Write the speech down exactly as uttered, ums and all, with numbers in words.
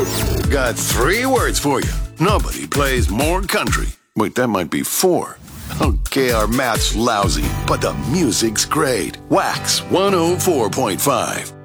Got three words for you. Nobody plays more country. Wait, that might be four. Okay, our math's lousy, but the music's great. Wax one oh four point five.